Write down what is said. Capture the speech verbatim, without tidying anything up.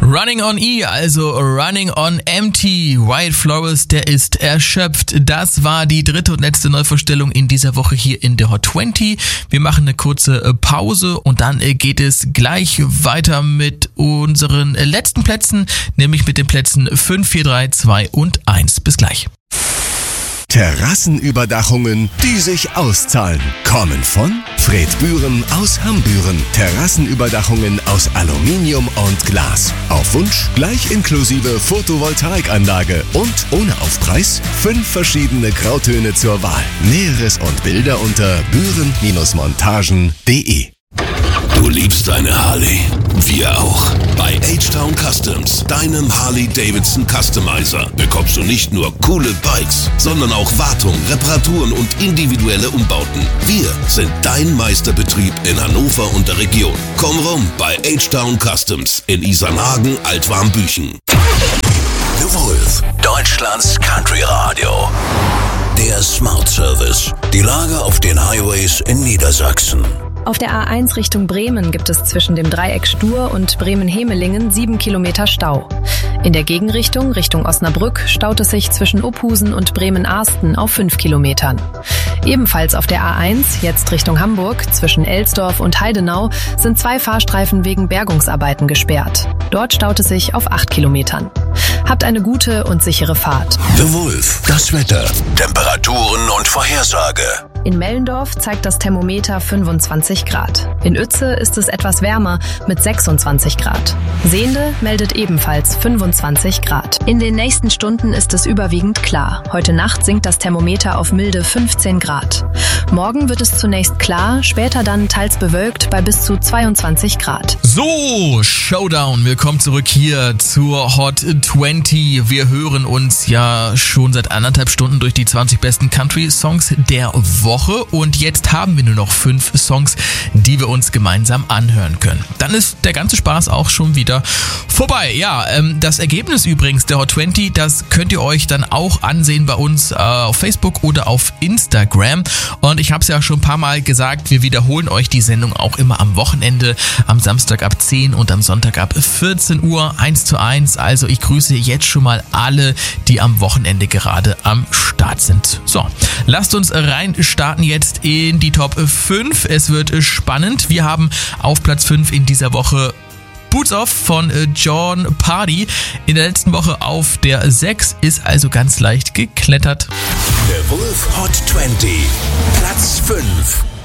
Running on E, also Running on Empty. Wild Flowers, der ist erschöpft. Das war die dritte und letzte Neuvorstellung in dieser Woche hier in der Hot zwanzig. Wir machen eine kurze Pause und dann geht es gleich weiter mit unseren letzten Plätzen, nämlich mit den Plätzen fünf, vier, drei, zwei und eins. Bis gleich. Terrassenüberdachungen, die sich auszahlen, kommen von Fred Bühren aus Hambüren. Terrassenüberdachungen aus Aluminium und Glas. Auf Wunsch gleich inklusive Photovoltaikanlage und ohne Aufpreis fünf verschiedene Grautöne zur Wahl. Näheres und Bilder unter bühren montagen punkt de. Du liebst deine Harley. Wir auch. Bei H-Town Customs, deinem Harley-Davidson Customizer, bekommst du nicht nur coole Bikes, sondern auch Wartung, Reparaturen und individuelle Umbauten. Wir sind dein Meisterbetrieb in Hannover und der Region. Komm rum bei H-Town Customs in Isernhagen, Altwarmbüchen. The Wolf, Deutschlands Country Radio. Der Smart Service. Die Lage auf den Highways in Niedersachsen. Auf der A eins Richtung Bremen gibt es zwischen dem Dreieck Stur und Bremen-Hemelingen sieben Kilometer Stau. In der Gegenrichtung, Richtung Osnabrück, staut es sich zwischen Ophusen und Bremen-Arsten auf fünf Kilometern. Ebenfalls auf der A eins, jetzt Richtung Hamburg, zwischen Elsdorf und Heidenau, sind zwei Fahrstreifen wegen Bergungsarbeiten gesperrt. Dort staut es sich auf acht Kilometern. Habt eine gute und sichere Fahrt. The Wolf, das Wetter, Temperaturen und Vorhersage. In Mellendorf zeigt das Thermometer fünfundzwanzig Grad. In Uetze ist es etwas wärmer mit sechsundzwanzig Grad. Sehnde meldet ebenfalls fünfundzwanzig Grad. In den nächsten Stunden ist es überwiegend klar. Heute Nacht sinkt das Thermometer auf milde fünfzehn Grad. Morgen wird es zunächst klar, später dann teils bewölkt bei bis zu zweiundzwanzig Grad. So, Showdown. Willkommen zurück hier zur Hot zwanzig. Wir hören uns ja schon seit anderthalb Stunden durch die zwanzig besten Country-Songs der Woche. Und jetzt haben wir nur noch fünf Songs, die wir uns gemeinsam anhören können. Dann ist der ganze Spaß auch schon wieder vorbei. Ja, ähm, das Ergebnis übrigens der Hot zwanzig, das könnt ihr euch dann auch ansehen bei uns äh, auf Facebook oder auf Instagram. Und ich habe es ja schon ein paar Mal gesagt, wir wiederholen euch die Sendung auch immer am Wochenende, am Samstag ab zehn und am Sonntag ab vierzehn Uhr, eins zu eins. Also ich grüße jetzt schon mal alle, die am Wochenende gerade am Start sind. So, lasst uns rein starten jetzt in die Top fünf. Es wird spannend. Wir haben auf Platz fünf in dieser Woche Boots Off von John Party. In der letzten Woche auf der sechs, ist also ganz leicht geklettert. Der Wolf Hot zwanzig, Platz fünf.